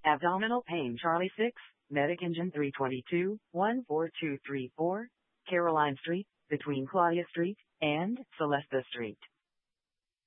Abdominal pain Charlie 6, Medic Engine 322, 14234, Caroline Street, between Claudia Street and Celesta Street.